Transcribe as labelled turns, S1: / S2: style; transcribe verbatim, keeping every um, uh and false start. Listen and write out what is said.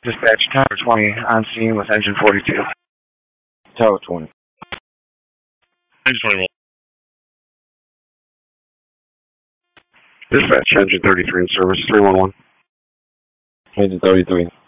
S1: Dispatch Tower twenty on scene with engine forty-two.
S2: Tower twenty.
S3: Engine twenty-one.
S1: Dispatch engine thirty-three in service, three one one.
S2: Engine thirty-three.